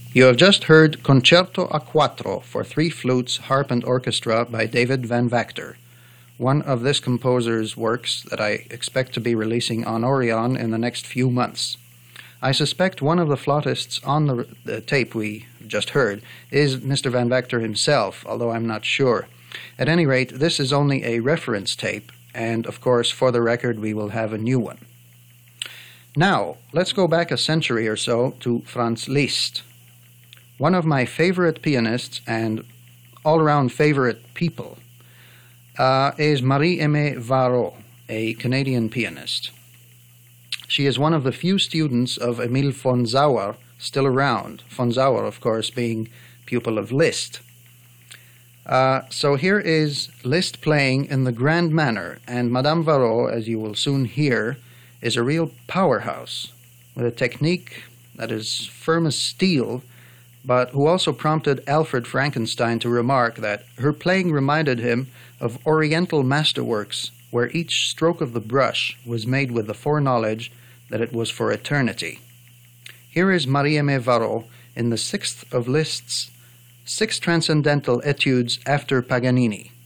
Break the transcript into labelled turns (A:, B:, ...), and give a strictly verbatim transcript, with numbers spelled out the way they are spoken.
A: You have just heard Concerto a Quattro for three flutes, harp, and orchestra by David Van Vactor, one of this composer's works that I expect to be releasing on Orion in the next few months. I suspect one of the flautists on the, the tape we just heard is Mister Van Vactor himself, although I'm not sure. At any rate, this is only a reference tape, and of course, for the record, we will have a new one. Now, let's go back a century or so to Franz Liszt. One of my favorite pianists and all-around favorite people uh, is Marie-Aimée Varrot, a Canadian pianist. She is one of the few students of Emil von Sauer still around, von Sauer, of course, being pupil of Liszt. Uh, so here is Liszt playing in the grand manner, and Madame Varrot, as you will soon hear, is a real powerhouse with a technique that is firm as steel, but who also prompted Alfred Frankenstein to remark that her playing reminded him of Oriental masterworks where each stroke of the brush was made with the foreknowledge that it was for eternity. Here is Marie-Aimée Varrot in the sixth of Liszt's six transcendental etudes after Paganini.